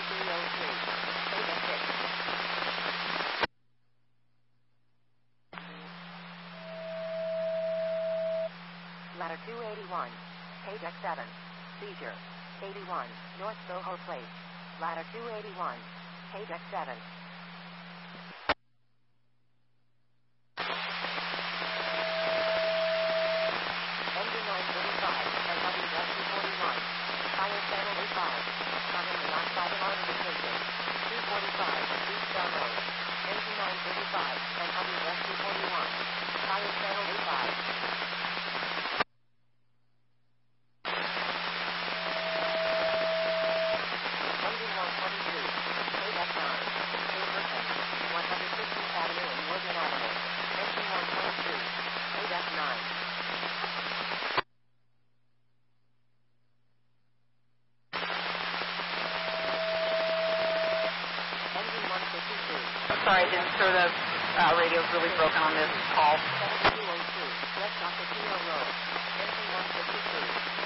Ladder 281, page X7, seizure, 81, North Soho Place. Ladder 281, page X7. Engine 935, NWS 241, fire channel 85, carbon monoxide alarm indicated, 245, East Star Road. Engine 935, NWS 241, fire channel 85. Sorry, sir, the radio's really broken on this call. 7212, West Ocotillo Road, engine 152.